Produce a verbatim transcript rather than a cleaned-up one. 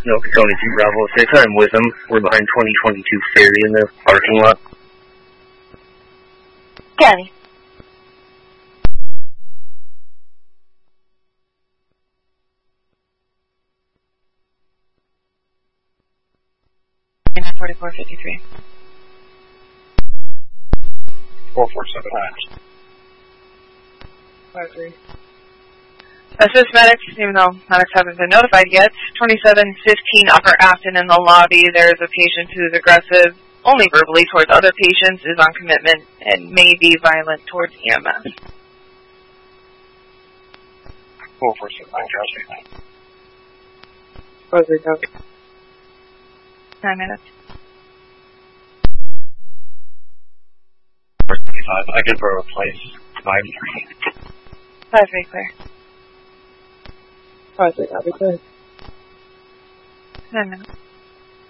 No, it's only two Bravo six. I'm with him. We're behind twenty twenty-two Ferry in the parking lot. County. forty-four fifty-three. four four seven nine. five three. Assist medics, even though medics haven't been notified yet. twenty-seven fifteen Upper Afton in the lobby. There's a patient who's aggressive, only verbally, towards other patients, is on commitment, and may be violent towards E M S. four four seven nine, Charles. five three, copy. Nine minutes. I give her a place. five three. five three, clear. five three, copy, clear. Nine minutes.